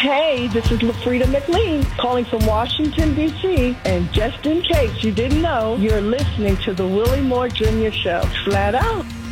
Hey, this is LaFrida McLean calling from Washington, D.C. And just in case you didn't know, you're listening to the Willie Moore Jr. Show. Flat out.